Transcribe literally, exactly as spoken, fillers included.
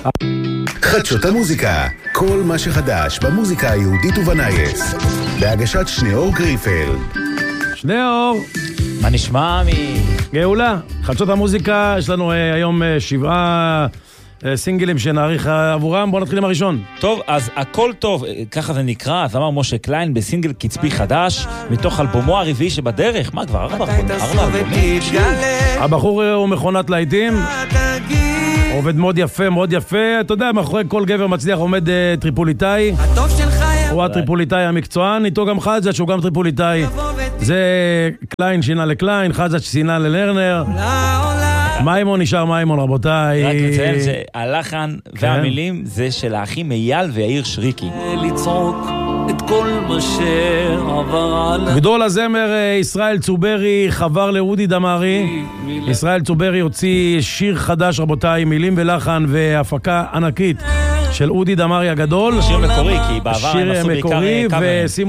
חדשות המוזיקה, כל מה שחדש במוזיקה היהודית ובנייס, בהגשת שניאור גריפל. שניאור, מה נשמע מי? גאולה, חדשות המוזיקה, יש לנו אה, היום אה, שבעה אה, סינגלים שנעריך עבורם. בואו נתחיל עם הראשון. טוב, אז הכל טוב, ככה זה נקרא, אז אמר משה קליין בסינגל קצפי חדש, מתוך אלבומו הרביעי שבדרך. מה כבר? ארבע אלבומים? הבחור הוא מכונת להיטים, עובד מאוד יפה, מאוד יפה. אתה יודע, מאחורי כל גבר מצליח עומד uh, טריפוליטאי. הוא הטריפוליטאי המקצוען, איתו גם חזת שהוא גם טריפוליטאי. זה קליין שינה לקליין, חזת שינה ללרנר. מיימון נשאר מיימון, רבותיי. רק נציין שהלחן והמילים זה של האחים אייל ויאיר שריקי. לצעוק את כל מה שעבר עליו. גדול הזמר ישראל צוברי חבר לאודי דמרי. ישראל צוברי הוציא שיר חדש, רבותיי, מילים ולחן והפקה ענקית של אודי דמרי הגדול. שיר מקורי, כי בעבר הם שיר עשו בעיקר מקורי, קאברים.